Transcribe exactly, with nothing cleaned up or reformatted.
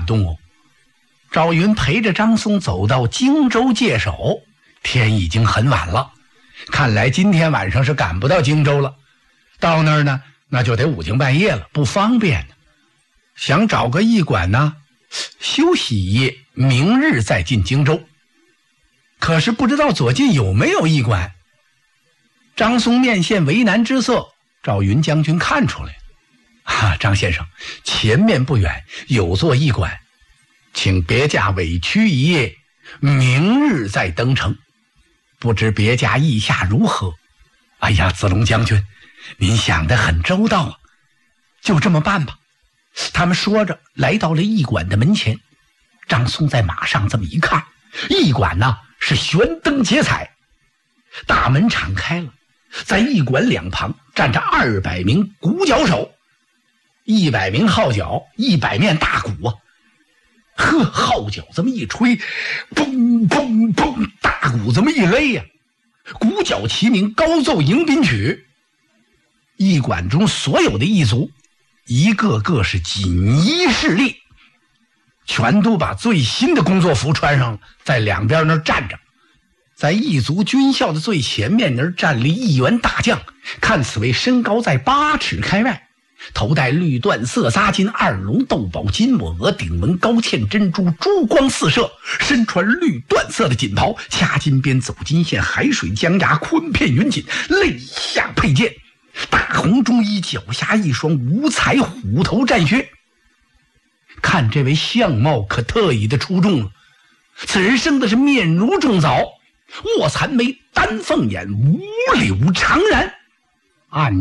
动哦。赵云陪着张松走到荆州界首，天已经很晚了，看来今天晚上是赶不到荆州了。到那儿呢，那就得五更半夜了，不方便呢。想找个驿馆呢，休息一夜，明日再进荆州。可是不知道左近有没有驿馆。张松面现为难之色，赵云将军看出来了。啊，张先生，前面不远有座驿馆，请别驾委屈一夜，明日再登城。不知别家意下如何？哎呀，子龙将军，您想得很周到啊，就这么办吧。他们说着来到了驿馆的门前。张松在马上这么一看，驿馆呢是悬灯结彩，大门敞开了，在驿馆两旁站着二百名鼓角手，一百名号角，一百面大鼓啊。呵，号角这么一吹，砰砰砰，大鼓这么一勒呀、啊，鼓角齐鸣，高奏迎宾曲。驿馆中所有的驿卒一个个是锦衣势力，全都把最新的工作服穿上了，在两边那站着。在驿卒军校的最前面那站立一员大将，看此位身高在八尺开外，头戴绿缎色纱巾，二龙斗宝金抹额，顶门高嵌珍珠，珠光四射，身穿绿缎色的锦袍，掐金边走金线，海水江崖，昆片云锦，肋下佩剑，大红中衣，脚下一双五彩虎头战靴。看这位相貌可特异的出众了，此人生的是面如重枣，卧蚕眉，丹凤眼，五柳长髯，暗